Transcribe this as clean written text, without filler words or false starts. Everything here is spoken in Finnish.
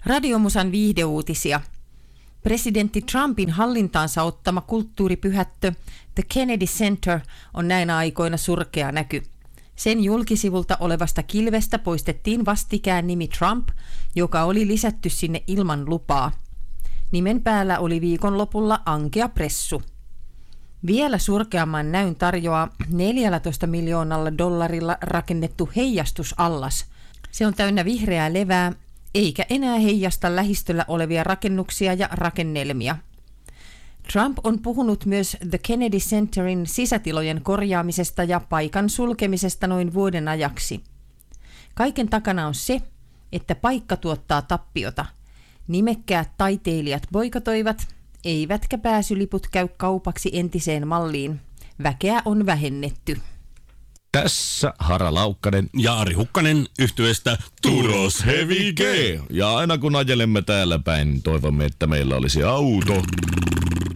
Radiomusan viihdeuutisia. Presidentti Trumpin hallintaansa ottama kulttuuripyhättö The Kennedy Center on näinä aikoina surkea näky. Sen julkisivulta olevasta kilvestä poistettiin vastikään nimi Trump, joka oli lisätty sinne ilman lupaa. Nimen päällä oli viikonlopulla ankea pressu. Vielä surkeamman näyn tarjoaa $14 miljoonalla rakennettu heijastusallas. Se on täynnä vihreää levää, eikä enää heijasta lähistöllä olevia rakennuksia ja rakennelmia. Trump on puhunut myös The Kennedy Centerin sisätilojen korjaamisesta ja paikan sulkemisesta noin vuoden ajaksi. Kaiken takana on se, että paikka tuottaa tappiota. Nimekkäät taiteilijat boikotoivat, eivätkä pääsyliput käy kaupaksi entiseen malliin. Väkeä on vähennetty. Tässä Hara Laukkanen ja Ari Hukkanen yhtyeestä Turos Heavy G. Ja aina kun ajelemme täällä päin, niin toivomme, että meillä olisi auto.